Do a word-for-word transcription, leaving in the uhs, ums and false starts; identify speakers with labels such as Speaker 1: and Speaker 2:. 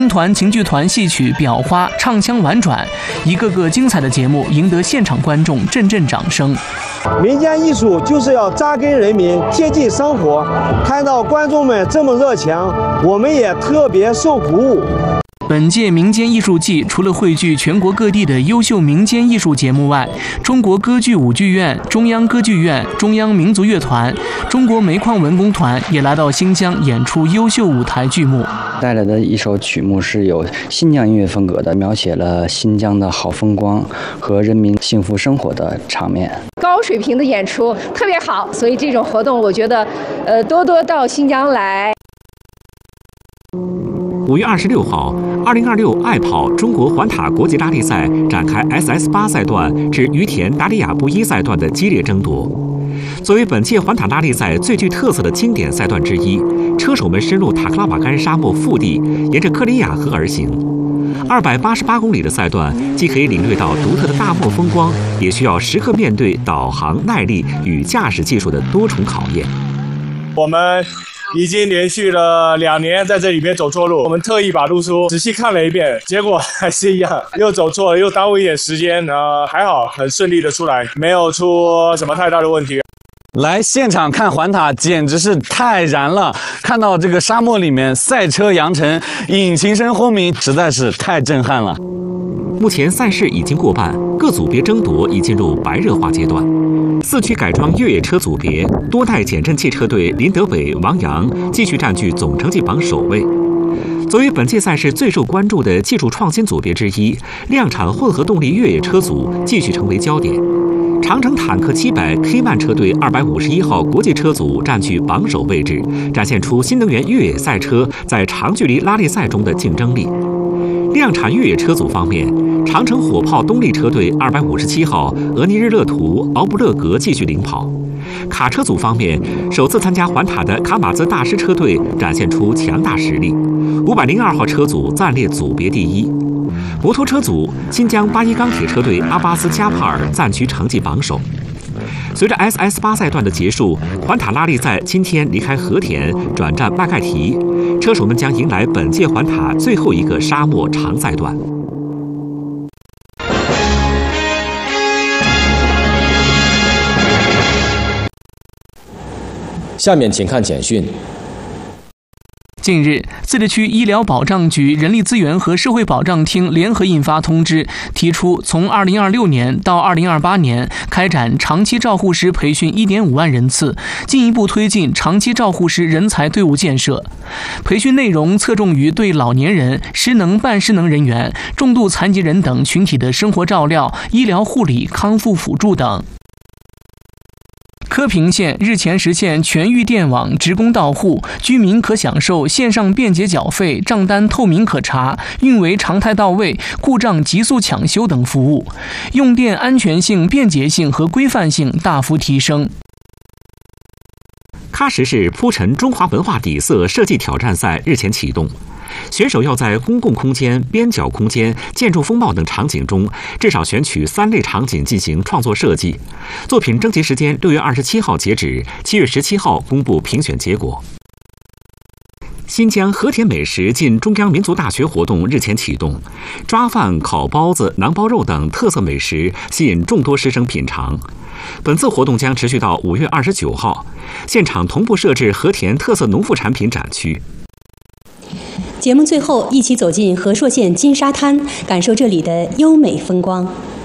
Speaker 1: 团情剧团戏曲《裱花》唱腔婉转，一个个精彩的节目赢得现场观众阵阵掌声。
Speaker 2: 民间艺术就是要扎根人民，贴近生活。看到观众们这么热情，我们也特别受鼓舞。
Speaker 1: 本届民间艺术季除了汇聚全国各地的优秀民间艺术节目外，中国歌剧舞剧院、中央歌剧院、中央民族乐团、中国煤矿文工团也来到新疆演出优秀舞台剧目。
Speaker 3: 带来的一首曲目是有新疆音乐风格的，描写了新疆的好风光和人民幸福生活的场面。
Speaker 4: 高水平的演出特别好，所以这种活动我觉得，呃，多多到新疆来。
Speaker 5: 五月二十六号，二零二六爱跑中国环塔国际拉力赛展开 S S 八 赛段至于田达里亚布依赛段的激烈争夺。作为本届环塔拉力赛最具特色的经典赛段之一，车手们深入塔克拉玛干沙漠腹地，沿着克里雅河而行。二百八十八公里的赛段，既可以领略到独特的大漠风光，也需要时刻面对导航耐力与驾驶技术的多重考验。
Speaker 6: 我们已经连续了两年在这里边走错路，我们特意把路书仔细看了一遍，结果还是一样，又走错了，又耽误一点时间。呃，还好很顺利的出来，没有出什么太大的问题。
Speaker 7: 来现场看环塔简直是太燃了！看到这个沙漠里面赛车扬尘，引擎声轰鸣，实在是太震撼了。
Speaker 5: 目前赛事已经过半，各组别争夺已进入白热化阶段。四驱改装越野车组别，多代减震汽车队林德伟、王洋继续占据总成绩榜首位。作为本届赛事最受关注的技术创新组别之一，量产混合动力越野车组继续成为焦点。长城坦克七百 K 曼车队二百五十一号国际车组占据榜首位置，展现出新能源越野赛车在长距离拉力赛中的竞争力。量产越野车组方面，长城火炮动力车队二百五十七号俄尼日勒图敖布勒格继续领跑。卡车组方面，首次参加环塔的卡马兹大师车队展现出强大实力，五百零二号车组暂列组别第一。摩托车组，新疆八一钢铁车队阿巴斯加帕尔暂居成绩榜首。随着 S S 八 赛段的结束，环塔拉力赛今天离开和田，转战麦盖提，车手们将迎来本届环塔最后一个沙漠长赛段。
Speaker 8: 下面请看简讯。
Speaker 1: 近日，自治区医疗保障局人力资源和社会保障厅联合印发通知，提出从二零二六年到二零二八年开展长期照护师培训一点五万人次，进一步推进长期照护师人才队伍建设。培训内容侧重于对老年人、失能半失能人员、重度残疾人等群体的生活照料、医疗护理、康复辅助等。柯平县日前实现全域电网直供到户，居民可享受线上便捷缴费、账单透明可查、运维常态到位、故障急速抢修等服务，用电安全性、便捷性和规范性大幅提升。
Speaker 5: 喀什市铺陈中华文化底色设计挑战赛日前启动，选手要在公共空间、边角空间、建筑风貌等场景中，至少选取三类场景进行创作设计。作品征集时间六月二十七号截止，七月十七号公布评选结果。新疆和田美食进中央民族大学活动日前启动，抓饭、烤包子、馕包肉等特色美食吸引众多师生品尝。本次活动将持续到五月二十九号，现场同步设置和田特色农副产品展区。
Speaker 9: 节目最后，一起走进和硕县金沙滩，感受这里的优美风光。